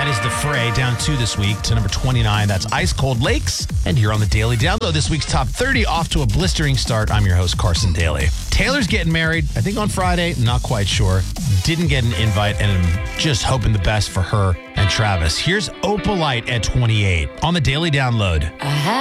That is The Fray, down 2 this week to number 29. That's Ice Cold Lakes. And here on the Daily Download, this week's top 30 off to a blistering start. I'm your host, Carson Daly. Taylor's getting married, I think on Friday. Not quite sure. Didn't get an invite, and I'm just hoping the best for her and Travis. Here's Opalite at 28 on the Daily Download.